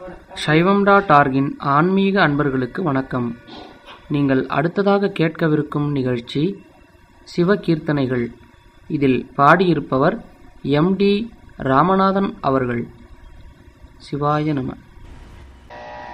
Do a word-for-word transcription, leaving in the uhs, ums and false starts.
சைவம் டாட் ஆர்கின் ஆன்மீக அன்பர்களுக்கு வணக்கம். நீங்கள் அடுத்ததாக கேட்கவிருக்கும் நிகழ்ச்சி சிவகீர்த்தனைகள். இதில் பாடியிருப்பவர் எம் டி ராமநாதன் அவர்கள். சிவாய நம.